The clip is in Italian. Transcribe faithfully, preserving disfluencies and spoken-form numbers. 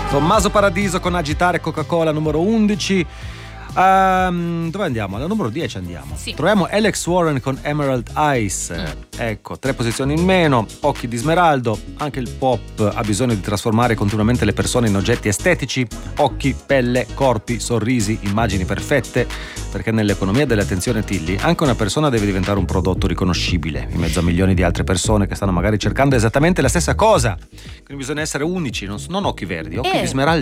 Tommaso Paradiso con Agitare Coca-Cola numero undici. Um, dove andiamo? Alla numero dieci andiamo. Sì. Troviamo Alex Warren con Emerald Eyes. Mm. Ecco, tre posizioni in meno. Occhi di smeraldo. Anche il pop ha bisogno di trasformare continuamente le persone in oggetti estetici. Occhi, pelle, corpi, sorrisi, immagini perfette. Perché nell'economia dell'attenzione Tilly anche una persona deve diventare un prodotto riconoscibile in mezzo a milioni di altre persone che stanno magari cercando esattamente la stessa cosa. Quindi bisogna essere unici, non, non occhi verdi, occhi Eh. di smeraldo.